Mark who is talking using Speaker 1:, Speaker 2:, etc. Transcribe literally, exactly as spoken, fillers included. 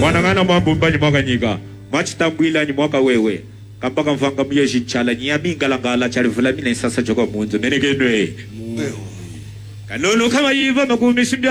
Speaker 1: Manangana mambumba ni mwaka nyiga. Machitambwila ni mwaka wewe. Kampaka mfanga myeshi chala nyami ngalangala charifula mine sasa choko munzu. Nene genwe. Kanunu kama hiva makumishimbia.